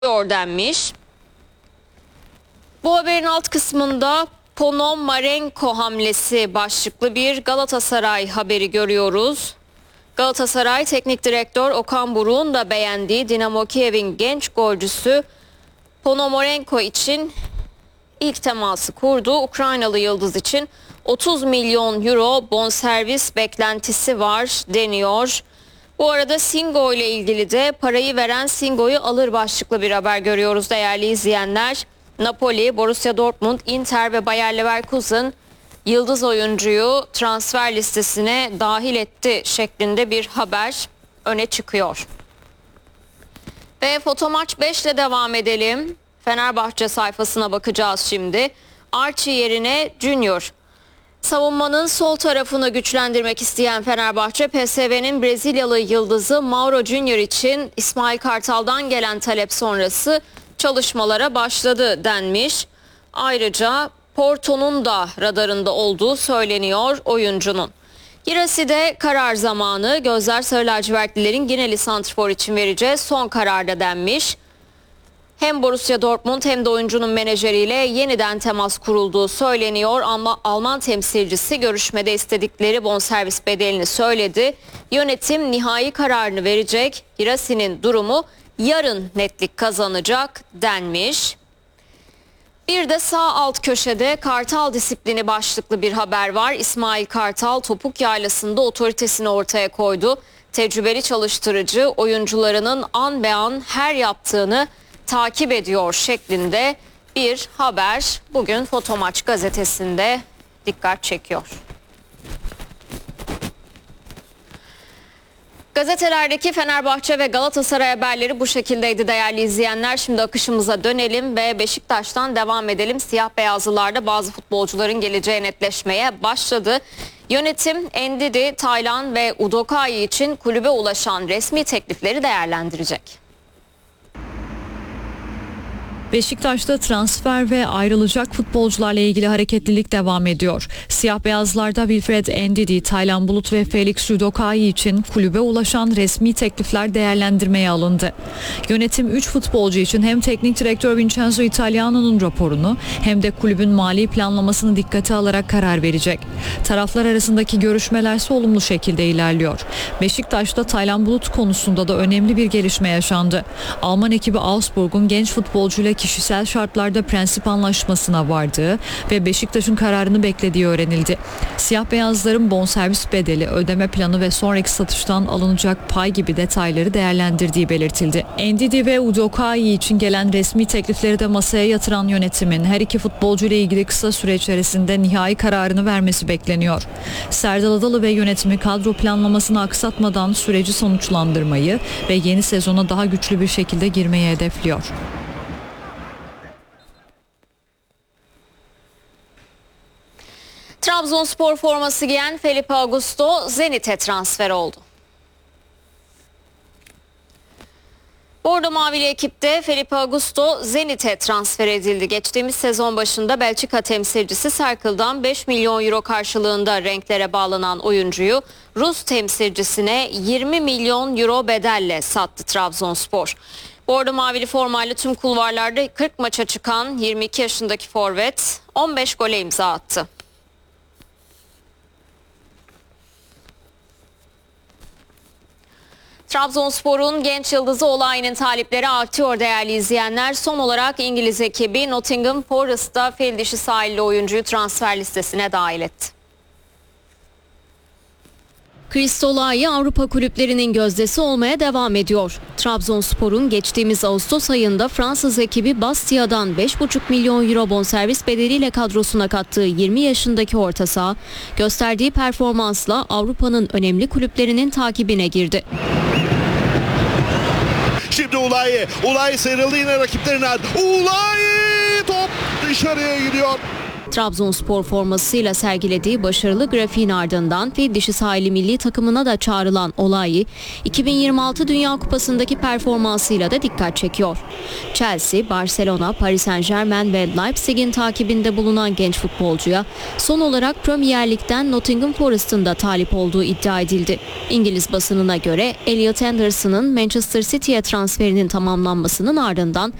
denmiş. Bu haberin alt kısmında Ponomarenko hamlesi başlıklı bir Galatasaray haberi görüyoruz. Galatasaray Teknik Direktör Okan Buruk'un da beğendiği Dinamo Kiev'in genç golcüsü Ponomarenko için ilk teması kurdu. Ukraynalı yıldız için 30 milyon euro bonservis beklentisi var deniyor. Bu arada Singo ile ilgili de parayı veren Singo'yu alır başlıklı bir haber görüyoruz değerli izleyenler. Napoli, Borussia Dortmund, Inter ve Bayer Leverkusen yıldız oyuncuyu transfer listesine dahil etti şeklinde bir haber öne çıkıyor. Ve Fotomaç 5 ile devam edelim. Fenerbahçe sayfasına bakacağız şimdi. Archie yerine Junior. Savunmanın sol tarafını güçlendirmek isteyen Fenerbahçe, PSV'nin Brezilyalı yıldızı Mauro Junior için İsmail Kartal'dan gelen talep sonrası çalışmalara başladı denmiş. Ayrıca Porto'nun da radarında olduğu söyleniyor oyuncunun. Girasi'de karar zamanı, gözler sarı lacivertlilerin Gineli santrfor için vereceği son kararda denmiş. Hem Borussia Dortmund hem de oyuncunun menajeriyle yeniden temas kurulduğu söyleniyor ama Alman temsilcisi görüşmede istedikleri bonservis bedelini söyledi. Yönetim nihai kararını verecek. Girasi'nin durumu yarın netlik kazanacak denmiş. Bir de sağ alt köşede Kartal disiplini başlıklı bir haber var. İsmail Kartal Topuk Yaylası'nda otoritesini ortaya koydu. Tecrübeli çalıştırıcı oyuncularının an be an her yaptığını takip ediyor şeklinde bir haber bugün Fotomaç gazetesinde dikkat çekiyor. Gazetelerdeki Fenerbahçe ve Galatasaray haberleri bu şekildeydi değerli izleyenler. Şimdi akışımıza dönelim ve Beşiktaş'tan devam edelim. Siyah beyazlılarda bazı futbolcuların geleceği netleşmeye başladı. Yönetim Ndidi, Taylan ve Udokai için kulübe ulaşan resmi teklifleri değerlendirecek. Beşiktaş'ta transfer ve ayrılacak futbolcularla ilgili hareketlilik devam ediyor. Siyah beyazlarda Wilfred Ndidi, Taylan Bulut ve Felix Udokai için kulübe ulaşan resmi teklifler değerlendirmeye alındı. Yönetim 3 futbolcu için hem teknik direktör Vincenzo Italiano'nun raporunu hem de kulübün mali planlamasını dikkate alarak karar verecek. Taraflar arasındaki görüşmeler ise olumlu şekilde ilerliyor. Beşiktaş'ta Taylan Bulut konusunda da önemli bir gelişme yaşandı. Alman ekibi Augsburg'un genç futbolcuyla kişisel şartlarda prensip anlaşmasına vardığı ve Beşiktaş'ın kararını beklediği öğrenildi. Siyah beyazların bonservis bedeli, ödeme planı ve sonraki satıştan alınacak pay gibi detayları değerlendirdiği belirtildi. Ndidi ve Udokai için gelen resmi teklifleri de masaya yatıran yönetimin her iki futbolcu ile ilgili kısa süre içerisinde nihai kararını vermesi bekleniyor. Serdal Adalı ve yönetimi kadro planlamasını aksatmadan süreci sonuçlandırmayı ve yeni sezona daha güçlü bir şekilde girmeyi hedefliyor. Trabzonspor forması giyen Felipe Augusto Zenit'e transfer oldu. Bordo Mavili ekipte Felipe Augusto Zenit'e transfer edildi. Geçtiğimiz sezon başında Belçika temsilcisi Cercle'dan 5 milyon euro karşılığında renklere bağlanan oyuncuyu Rus temsilcisine 20 milyon euro bedelle sattı Trabzonspor. Bordo Mavili formayla tüm kulvarlarda 40 maça çıkan 22 yaşındaki forvet 15 gole imza attı. Trabzonspor'un genç yıldızı Olay'ın talipleri artıyor değerli izleyenler. Son olarak İngiliz ekibi Nottingham Forest'ta fil dişi sahilli oyuncuyu transfer listesine dahil etti. Kristolay Avrupa kulüplerinin gözdesi olmaya devam ediyor. Trabzonspor'un geçtiğimiz Ağustos ayında Fransız ekibi Bastia'dan 5,5 milyon euro bonservis bedeliyle kadrosuna kattığı 20 yaşındaki orta saha, gösterdiği performansla Avrupa'nın önemli kulüplerinin takibine girdi. Şimdi Ulay sıyrıldı yine rakiplerinden. Ulay top dışarıya gidiyor. Trabzonspor formasıyla sergilediği başarılı grafiğin ardından fil dişi sahili milli takımına da çağrılan Olayi, 2026 Dünya Kupası'ndaki performansıyla da dikkat çekiyor. Chelsea, Barcelona, Paris Saint-Germain ve Leipzig'in takibinde bulunan genç futbolcuya son olarak Premier Lig'den Nottingham Forest'ın da talip olduğu iddia edildi. İngiliz basınına göre Elliot Anderson'ın Manchester City'ye transferinin tamamlanmasının ardından